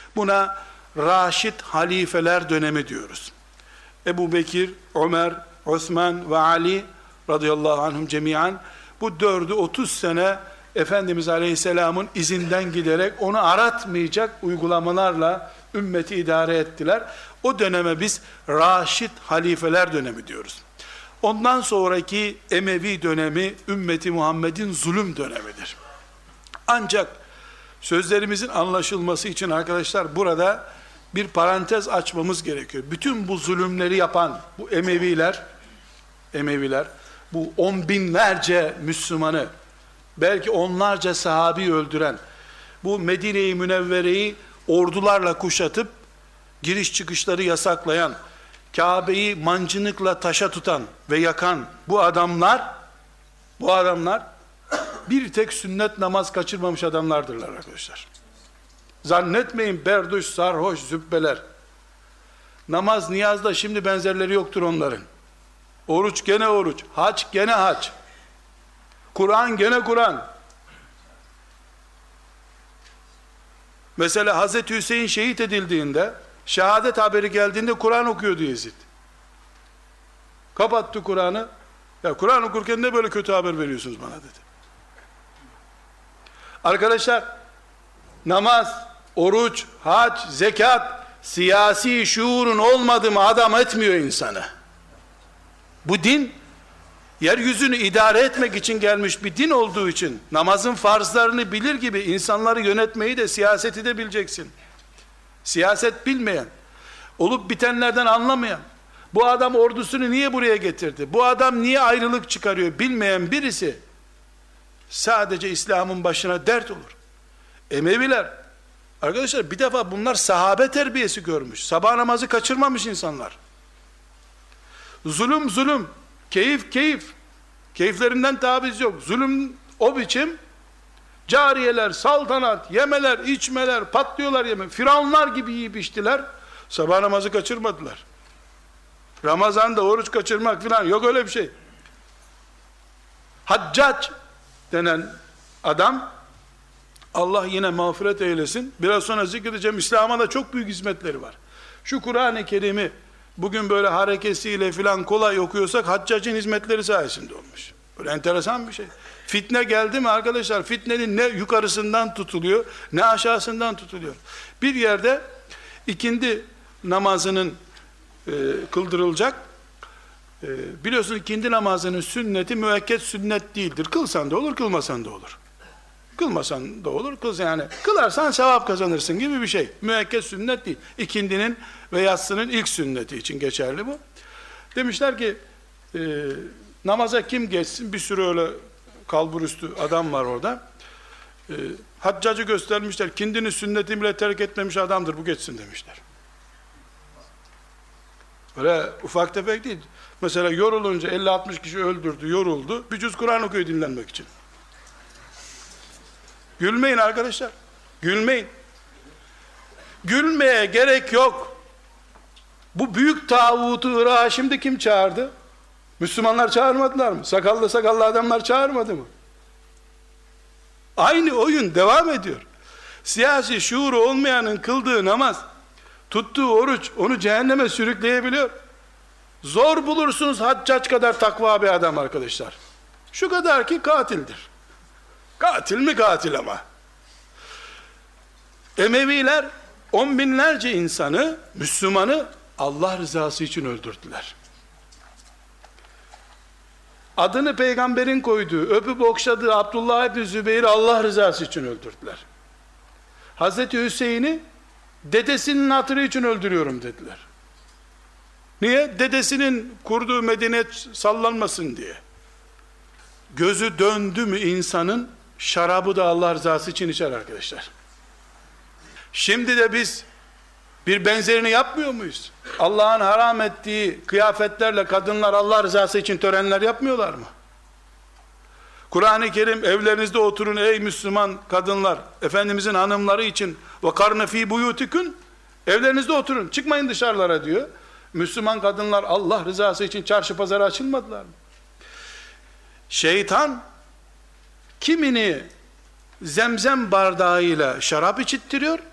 Buna Raşid halifeler dönemi diyoruz. Ebu Bekir, Ömer, Osman ve Ali radıyallahu anhum cemiyan, bu dördü 30 sene Efendimiz Aleyhisselam'ın izinden giderek onu aratmayacak uygulamalarla ümmeti idare ettiler. O döneme biz Raşid halifeler dönemi diyoruz. Ondan sonraki Emevi dönemi ümmeti Muhammed'in zulüm dönemidir. Ancak sözlerimizin anlaşılması için arkadaşlar burada bir parantez açmamız gerekiyor. Bütün bu zulümleri yapan bu Emeviler bu on binlerce Müslümanı, belki onlarca sahabi öldüren, bu Medine-i Münevvere'yi ordularla kuşatıp giriş çıkışları yasaklayan, Kabe'yi mancınıkla taşa tutan ve yakan bu adamlar bir tek sünnet namaz kaçırmamış adamlardırlar arkadaşlar. Zannetmeyin berduş, sarhoş, zübbeler. Namaz, niyazda şimdi benzerleri yoktur onların. Oruç gene oruç, hac gene hac. Kur'an gene Kur'an. Mesela Hazreti Hüseyin şehit edildiğinde, şehadet haberi geldiğinde Kur'an okuyordu Yezid. Kapattı Kur'an'ı. Ya Kur'an okurken ne böyle kötü haber veriyorsunuz bana dedi. Arkadaşlar, namaz, oruç, hac, zekat, siyasi şuurun olmadığı mı adam etmiyor insanı. Bu din, yeryüzünü idare etmek için gelmiş bir din olduğu için, namazın farzlarını bilir gibi insanları yönetmeyi de, siyaseti de bileceksin. Siyaset bilmeyen, olup bitenlerden anlamayan, bu adam ordusunu niye buraya getirdi, bu adam niye ayrılık çıkarıyor bilmeyen birisi, sadece İslam'ın başına dert olur. Emeviler, arkadaşlar bir defa bunlar sahabe terbiyesi görmüş, sabah namazı kaçırmamış insanlar. Zulüm zulüm, keyif keyif, keyiflerinden taviz yok. Zulüm o biçim, cariyeler, saltanat, yemeler, içmeler, patlıyorlar yeme. Firavunlar gibi yiyip içtiler, sabah namazı kaçırmadılar. Ramazan'da oruç kaçırmak filan yok öyle bir şey. Haccac denen adam, Allah yine mağfiret eylesin, biraz sonra zikredeceğim, İslam'a da çok büyük hizmetleri var. Şu Kur'an-ı Kerim'i bugün böyle harekesiyle filan kolay okuyorsak, Haccac'ın hizmetleri sayesinde olmuş. Böyle enteresan bir şey. Fitne geldi mi arkadaşlar, fitnenin ne yukarısından tutuluyor, ne aşağısından tutuluyor. Bir yerde ikindi namazının kıldırılacak. Biliyorsun ikindi namazının sünneti müekket sünnet değildir. Kılsan da olur, kılmasan da olur. Kılmasan da olur, yani kılarsan sevap kazanırsın gibi bir şey. Müekket sünnet değil. İkindinin ve yatsının ilk sünneti için geçerli bu. Demişler ki namaza kim geçsin? Bir sürü öyle kalburüstü adam var orada. Haccacı göstermişler. İkindinin sünnetini bile terk etmemiş adamdır, bu geçsin demişler. Öyle ufak tefek değil. Mesela yorulunca 50-60 kişi öldürdü, yoruldu. Bir cüz Kur'an okuyor dinlenmek için. Gülmeyin arkadaşlar. Gülmeyin. Gülmeye gerek yok. Bu büyük tağutu Irak'a şimdi kim çağırdı? Müslümanlar çağırmadılar mı? Sakallı adamlar çağırmadı mı? Aynı oyun devam ediyor. Siyasi şuuru olmayanın kıldığı namaz, tuttuğu oruç onu cehenneme sürükleyebiliyor. Zor bulursunuz Haccac kadar takva bir adam arkadaşlar. Şu kadar ki katildir. Katil mi katil ama. Emeviler on binlerce insanı, Müslümanı Allah rızası için öldürdüler. Adını peygamberin koyduğu, öpüp okşadığı Abdullah ibn Zübeyir'i Allah rızası için öldürdüler. Hazreti Hüseyin'i dedesinin hatırı için öldürüyorum dediler. Niye? Dedesinin kurduğu medeniyet sallanmasın diye. Gözü döndü mü insanın, şarabı da Allah rızası için içer arkadaşlar. Şimdi de biz bir benzerini yapmıyor muyuz? Allah'ın haram ettiği kıyafetlerle kadınlar Allah rızası için törenler yapmıyorlar mı? Kur'an-ı Kerim evlerinizde oturun ey Müslüman kadınlar, Efendimizin hanımları için وَقَرْنَ ف۪ي بُيُوتِكُنْ evlerinizde oturun, çıkmayın dışarılara diyor. Müslüman kadınlar Allah rızası için çarşı pazara açılmadılar mı? Şeytan kimini zemzem bardağıyla şarap içittiriyor,